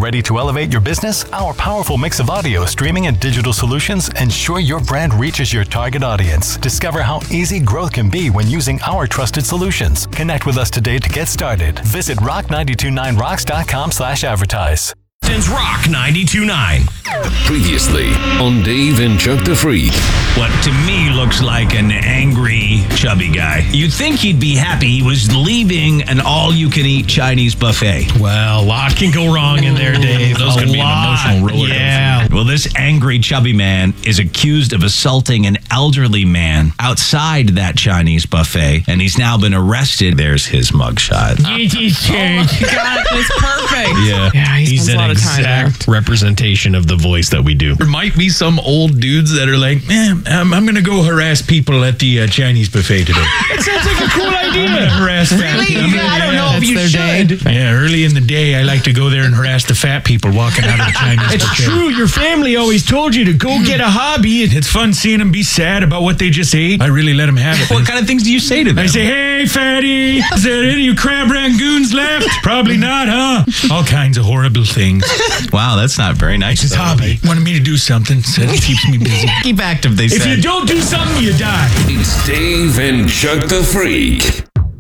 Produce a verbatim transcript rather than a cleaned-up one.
Ready to elevate your business? Our powerful mix of audio, streaming, and digital solutions ensure your brand reaches your target audience. Discover how easy growth can be when using our trusted solutions. Connect with us today to get started. Visit rock nine two nine rocks dot com slash advertise. Rock ninety-two point nine. Previously on Dave and Chuck the Freak. What to me looks like an angry, chubby guy. You'd think he'd be happy he was leaving an all-you-can-eat Chinese buffet. Well, a lot can go wrong in there, Dave. Those a could be an lot. emotional roller coaster. Yeah. Well, this angry, chubby man is accused of assaulting an elderly man outside that Chinese buffet, and he's now been arrested. There's his mugshot. Oh my God, that's perfect. Yeah, yeah he he's spends a an lot of time there. exact representation of the voice that we do. There might be some old dudes that are like, man, I'm, I'm going to go harass people at the uh, Chinese buffet today. That sounds like a cool I'm going to idea. harass fat Really? people. Yeah, I don't know if that's you their should. day. Yeah, early in the day, I like to go there and harass the fat people walking out of the Chinese It's buffet. true. Your family always told you to go get a hobby. It's fun seeing them be sad about what they just ate. I really let them have it. What kind of things do you say to them? I say, hey, fatty, is there any of you crab rangoons left? Probably not, huh? All kinds of horrible things. Wow, that's not very nice. His hobby. Wanted me to do something, so it keeps me busy. Keep active, they If said. you don't do something, you die. It's Dave and Chuck the Freak.